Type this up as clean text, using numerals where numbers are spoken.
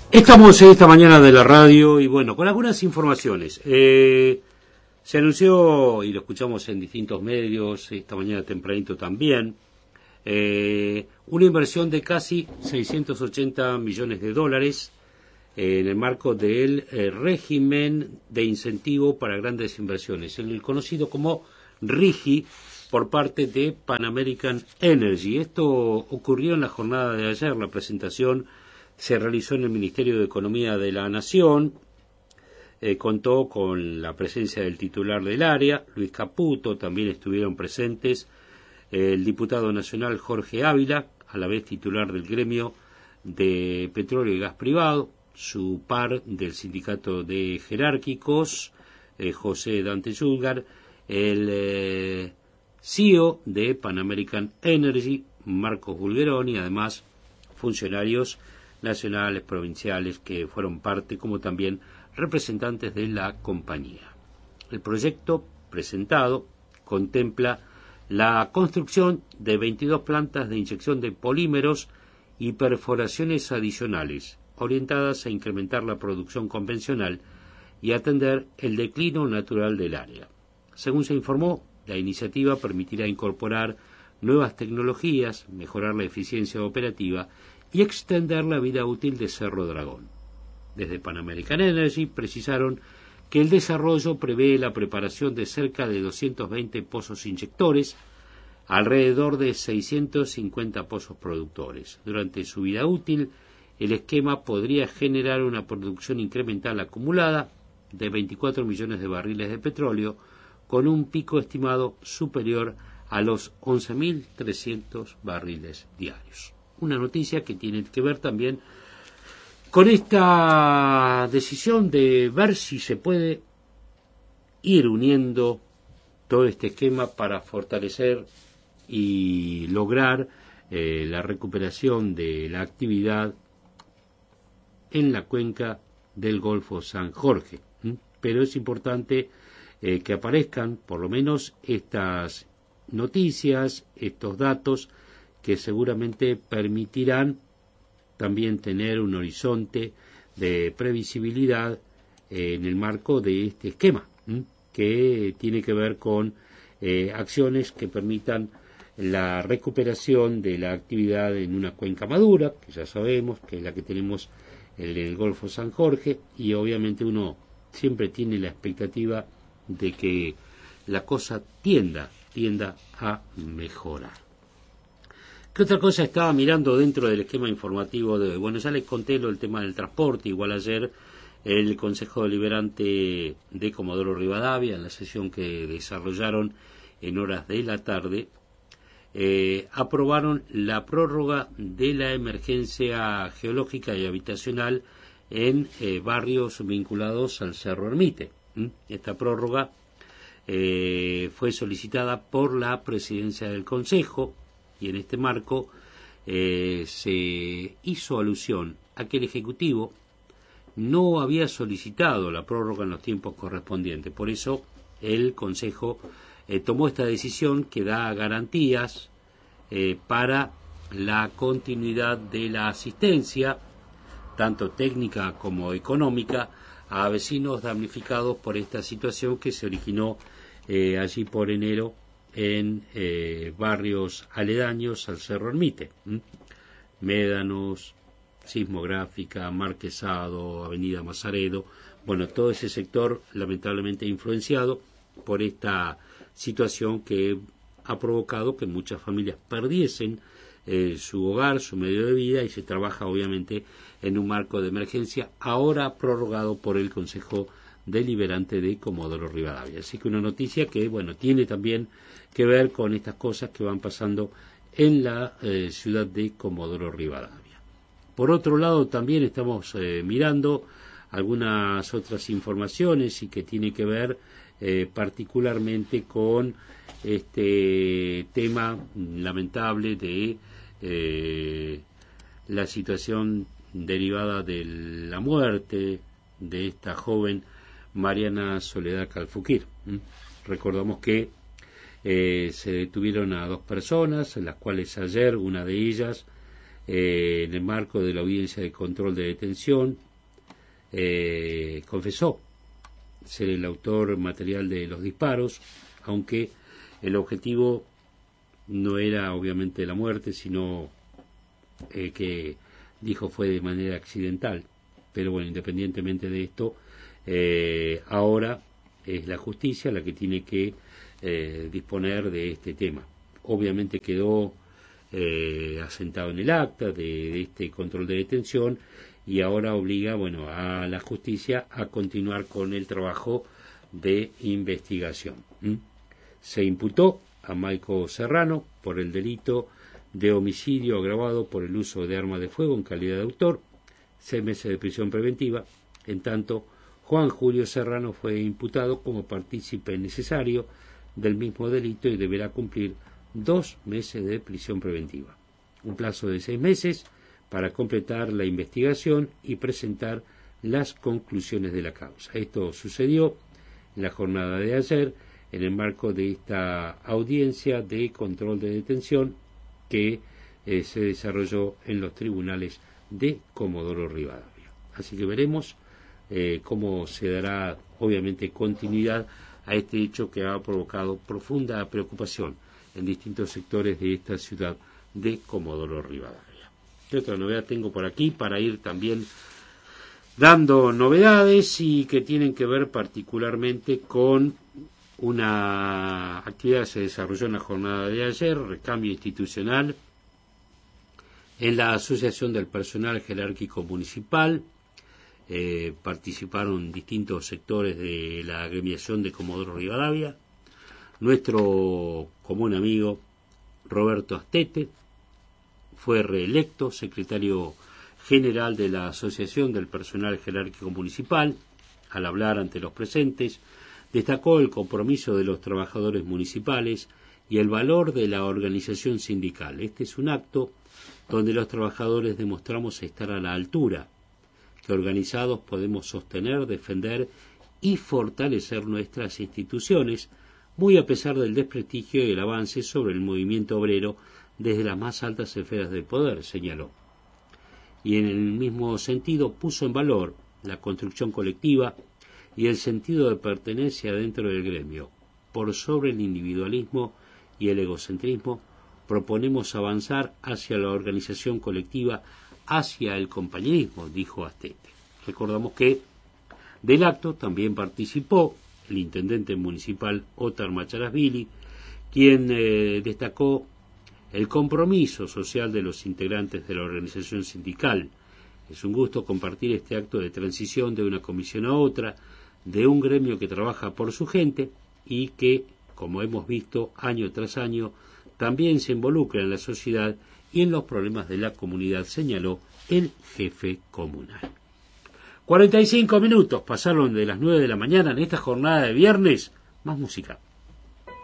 Estamos en esta mañana de la radio y bueno, con algunas informaciones. Se anunció, y lo escuchamos en distintos medios, esta mañana tempranito también, una inversión de casi 680 millones de dólares en el marco del régimen de incentivo para grandes inversiones, el conocido como RIGI, por parte de Pan American Energy. Esto ocurrió en la jornada de ayer. La presentación se realizó en el Ministerio de Economía de la Nación, contó con la presencia del titular del área, Luis Caputo. También estuvieron presentes el diputado nacional Jorge Ávila, a la vez titular del gremio de petróleo y gas privado, su par del sindicato de jerárquicos, José Dante Zulgar, el CEO de Pan American Energy, Marcos Bulgeroni, y además funcionarios nacionales, provinciales, que fueron parte, como también representantes de la compañía. El proyecto presentado contempla la construcción de 22 plantas de inyección de polímeros y perforaciones adicionales, orientadas a incrementar la producción convencional y atender el declino natural del área. Según se informó, la iniciativa permitirá incorporar nuevas tecnologías, mejorar la eficiencia operativa y extender la vida útil de Cerro Dragón. Desde Pan American Energy precisaron que el desarrollo prevé la preparación de cerca de 220 pozos inyectores, alrededor de 650 pozos productores. Durante su vida útil, el esquema podría generar una producción incremental acumulada de 24 millones de barriles de petróleo, con un pico estimado superior a los 11.300 barriles diarios. Una noticia que tiene que ver también con esta decisión de ver si se puede ir uniendo todo este esquema para fortalecer y lograr la recuperación de la actividad en la cuenca del Golfo San Jorge. Pero es importante que aparezcan por lo menos estas noticias, estos datos, que seguramente permitirán también tener un horizonte de previsibilidad en el marco de este esquema, que tiene que ver con acciones que permitan la recuperación de la actividad en una cuenca madura, que ya sabemos que es la que tenemos en el Golfo San Jorge, y obviamente uno siempre tiene la expectativa de que la cosa tienda a mejorar. ¿Qué otra cosa estaba mirando dentro del esquema informativo de hoy? Bueno, ya les conté el tema del transporte. Igual ayer el Consejo Deliberante de Comodoro Rivadavia, en la sesión que desarrollaron en horas de la tarde, aprobaron la prórroga de la emergencia geológica y habitacional en barrios vinculados al Cerro Ermite. Esta prórroga fue solicitada por la presidencia del Consejo, y en este marco se hizo alusión a que el Ejecutivo no había solicitado la prórroga en los tiempos correspondientes. Por eso el Consejo tomó esta decisión que da garantías para la continuidad de la asistencia, tanto técnica como económica, a vecinos damnificados por esta situación que se originó allí por enero en barrios aledaños al Cerro Ermite. Médanos, Sismográfica, Marquesado, Avenida Mazaredo, bueno, todo ese sector lamentablemente influenciado por esta situación que ha provocado que muchas familias perdiesen su hogar, su medio de vida, y se trabaja obviamente en un marco de emergencia ahora prorrogado por el Consejo Deliberante de Comodoro Rivadavia. Así que una noticia que, bueno, tiene también que ver con estas cosas que van pasando en la ciudad de Comodoro Rivadavia. Por otro lado, también estamos mirando algunas otras informaciones y que tiene que ver particularmente con este tema lamentable de la situación derivada de la muerte de esta joven Mariana Soledad Calfuquir. Recordamos que se detuvieron a 2 personas, en las cuales ayer una de ellas en el marco de la audiencia de control de detención, confesó ser el autor material de los disparos, aunque el objetivo no era obviamente la muerte, sino que dijo fue de manera accidental. Pero bueno, independientemente de esto, ahora es la justicia la que tiene que disponer de este tema. Obviamente quedó asentado en el acta de este control de detención y ahora obliga, bueno, a la justicia a continuar con el trabajo de investigación. Se imputó a Maico Serrano por el delito de homicidio agravado por el uso de arma de fuego en calidad de autor, 6 meses de prisión preventiva. En tanto, Juan Julio Serrano fue imputado como partícipe necesario del mismo delito y deberá cumplir 2 meses de prisión preventiva. Un plazo de 6 meses para completar la investigación y presentar las conclusiones de la causa. Esto sucedió en la jornada de ayer en el marco de esta audiencia de control de detención que se desarrolló en los tribunales de Comodoro Rivadavia. Así que veremos cómo se dará, obviamente, continuidad a este hecho que ha provocado profunda preocupación en distintos sectores de esta ciudad de Comodoro Rivadavia. ¿Qué otra novedad tengo por aquí para ir también dando novedades y que tienen que ver particularmente con una actividad que se desarrolló en la jornada de ayer, recambio institucional en la Asociación del Personal Jerárquico Municipal? Participaron distintos sectores de la agremiación de Comodoro Rivadavia. Nuestro común amigo Roberto Astete fue reelecto secretario general de la Asociación del Personal Jerárquico Municipal. Al hablar ante los presentes, destacó el compromiso de los trabajadores municipales y el valor de la organización sindical. Este es un acto donde los trabajadores demostramos estar a la altura, que organizados podemos sostener, defender y fortalecer nuestras instituciones, muy a pesar del desprestigio y el avance sobre el movimiento obrero desde las más altas esferas del poder, señaló. Y en el mismo sentido puso en valor la construcción colectiva y el sentido de pertenencia dentro del gremio. Por sobre el individualismo y el egocentrismo, proponemos avanzar hacia la organización colectiva, hacia el compañerismo, dijo Astete. Recordamos que del acto también participó el intendente municipal Ótar Macharasvili, quien destacó el compromiso social de los integrantes de la organización sindical. Es un gusto compartir este acto de transición de una comisión a otra, de un gremio que trabaja por su gente y que, como hemos visto año tras año, también se involucra en la sociedad y en los problemas de la comunidad, señaló el jefe comunal. 45 minutos pasaron de las 9 de la mañana en esta jornada de viernes. Más música.